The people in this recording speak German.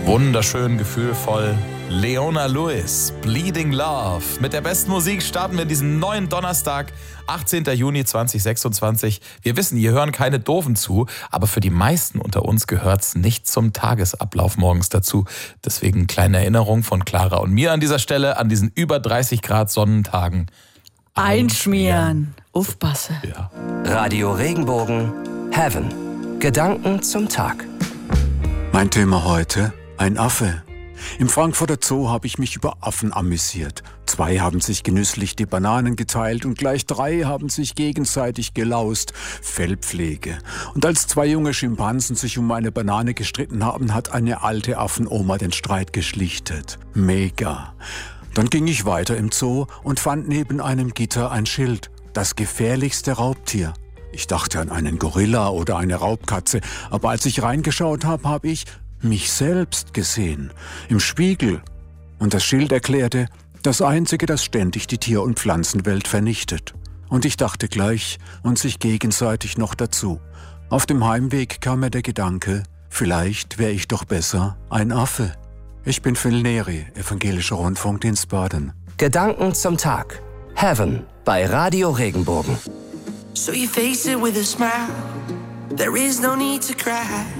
Wunderschön, gefühlvoll. Leona Lewis, Bleeding Love. Mit der besten Musik starten wir diesen neuen Donnerstag, 18. Juni 2026. Wir wissen, hier hören keine Doofen zu, aber für die meisten unter uns gehört's nicht zum Tagesablauf morgens dazu. Deswegen kleine Erinnerung von Clara und mir an dieser Stelle, an diesen über 30 Grad Sonnentagen. Einschmieren. Aufpasse. Ja. Radio Regenbogen, Heaven. Gedanken zum Tag. Mein Thema heute: ein Affe. Im Frankfurter Zoo habe ich mich über Affen amüsiert. 2 haben sich genüsslich die Bananen geteilt und gleich 3 haben sich gegenseitig gelaust. Fellpflege. Und als 2 junge Schimpansen sich um eine Banane gestritten haben, hat eine alte Affenoma den Streit geschlichtet. Mega. Dann ging ich weiter im Zoo und fand neben einem Gitter ein Schild: das gefährlichste Raubtier. Ich dachte an einen Gorilla oder eine Raubkatze, aber als ich reingeschaut habe, habe ich mich selbst gesehen, im Spiegel. Und das Schild erklärte: das Einzige, das ständig die Tier- und Pflanzenwelt vernichtet. Und ich dachte gleich und sich gegenseitig noch dazu. Auf dem Heimweg kam mir der Gedanke, vielleicht wäre ich doch besser ein Affe. Ich bin Phil Neri, Evangelischer Rundfunkdienst Baden. Gedanken zum Tag. Heaven bei Radio Regenbogen. So you face it with a smile. There is no need to cry.